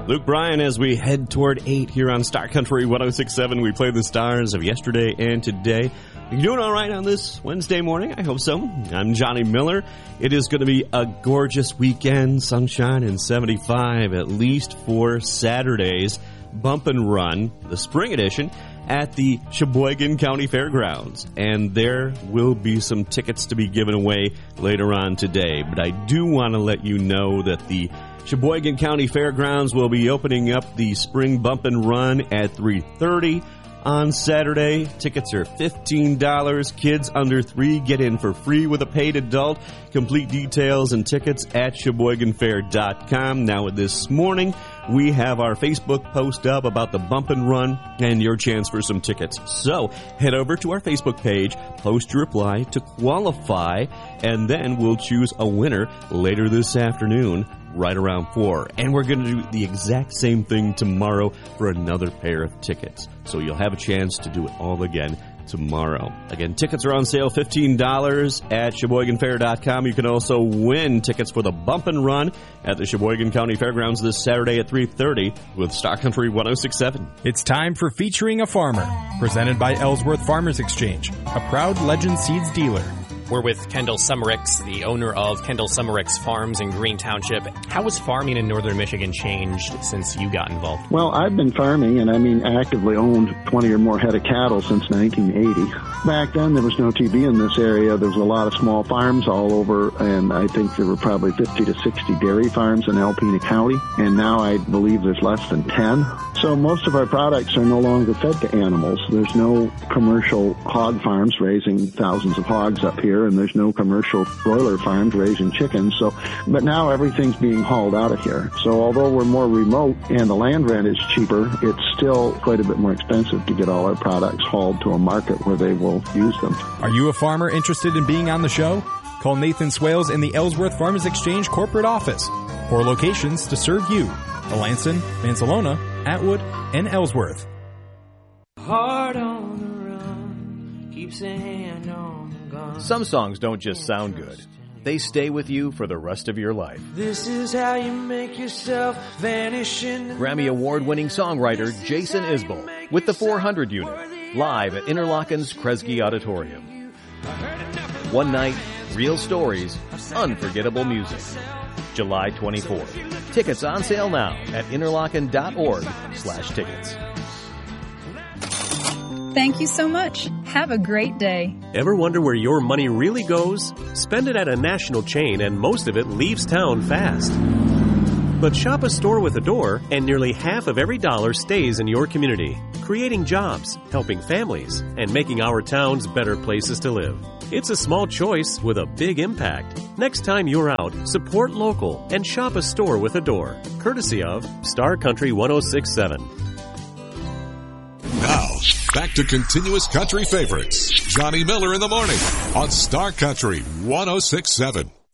Luke Bryan as we head toward 8 here on Star Country 106.7. We play the stars of yesterday and today. You doing all right on this Wednesday morning? I hope so. I'm Johnny Miller. It is going to be a gorgeous weekend, sunshine and 75 at least for Saturday's Bump and Run, the spring edition, at the Sheboygan County Fairgrounds. And there will be some tickets to be given away later on today. But I do want to let you know that the Sheboygan County Fairgrounds will be opening up the spring Bump and Run at 3:30 on Saturday. Tickets are $15. Kids under 3 get in for free with a paid adult. Complete details and tickets at SheboyganFair.com. Now, this morning, we have our Facebook post up about the Bump and Run and your chance for some tickets. So head over to our Facebook page, post your reply to qualify, and then we'll choose a winner later this afternoon, right around 4. And we're going to do the exact same thing tomorrow for another pair of tickets. So you'll have a chance to do it all again tomorrow. Again, tickets are on sale, $15 at SheboyganFair.com. You can also win tickets for the Bump and Run at the Sheboygan County Fairgrounds this Saturday at 3:30 with Star Country 106.7. It's time for Featuring a Farmer, presented by Ellsworth Farmers Exchange, a proud Legend Seeds dealer. We're with Kendall Summericks, the owner of Kendall Summericks Farms in Green Township. How has farming in northern Michigan changed since you got involved? Well, I've been farming, and actively owned 20 or more head of cattle since 1980. Back then, there was no TV in this area. There was a lot of small farms all over, and I think there were probably 50 to 60 dairy farms in Alpena County, and now I believe there's less than 10. So most of our products are no longer fed to animals. There's no commercial hog farms raising thousands of hogs up here, and there's no commercial broiler farms raising chickens. But now everything's being hauled out of here. So although we're more remote and the land rent is cheaper, it's still quite a bit more expensive to get all our products hauled to a market where they will use them. Are you a farmer interested in being on the show? Call Nathan Swales in the Ellsworth Farmers Exchange corporate office. 4 locations to serve you: Melanson, Mansalona, Atwood, and Ellsworth. Heart on the run, keeps a hand on the gun. Some songs don't just sound good. They stay with you for the rest of your life. This is how you make yourself vanish in the Grammy Award-winning songwriter Jason Isbell with the 400 Unit, live at Interlochen's Kresge Auditorium. One night, real stories, unforgettable music. July 24th. Tickets on sale now at interlochen.org/tickets. Thank you so much. Have a great day. Ever wonder where your money really goes? Spend it at a national chain and most of it leaves town fast. But shop a store with a door and nearly half of every dollar stays in your community, creating jobs, helping families, and making our towns better places to live. It's a small choice with a big impact. Next time you're out, support local and shop a store with a door, courtesy of Star Country 106.7. Now, back to continuous country favorites. Johnny Miller in the morning on Star Country 106.7.